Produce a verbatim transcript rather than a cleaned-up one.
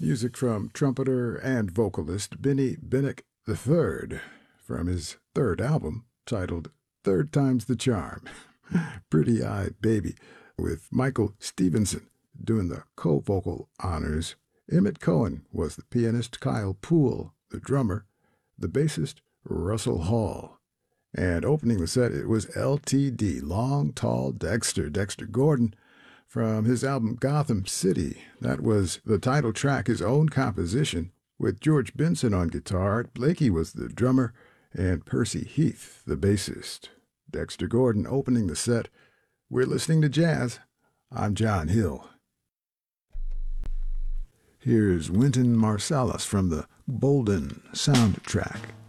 Music from trumpeter and vocalist Benny Benick the third from his third album titled Third Time's the Charm. Pretty Eyed Baby, with Michael Stevenson doing the co-vocal honors. Emmett Cohen was the pianist, Kyle Poole the drummer, the bassist Russell Hall. And opening the set, it was L T D, Long Tall Dexter, Dexter Gordon, from his album Gotham City. That was the title track, his own composition, with George Benson on guitar. Art Blakey was the drummer, and Percy Heath the bassist. Dexter Gordon opening the set. We're listening to jazz. I'm John Hill. Here's Wynton Marsalis from the Bolden soundtrack.